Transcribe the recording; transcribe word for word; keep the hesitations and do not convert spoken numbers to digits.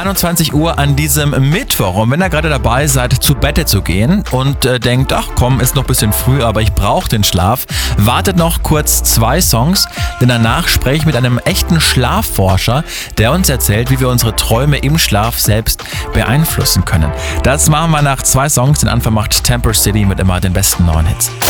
einundzwanzig Uhr an diesem Mittwoch. Und wenn ihr gerade dabei seid, zu Bette zu gehen und äh, denkt, ach komm, ist noch ein bisschen früh, aber ich brauche den Schlaf, wartet noch kurz zwei Songs, denn danach spreche ich mit einem echten Schlafforscher, der uns erzählt, wie wir unsere Träume im Schlaf selbst beeinflussen können. Das machen wir nach zwei Songs. Den Anfang macht Temper City mit immer den besten neuen Hits.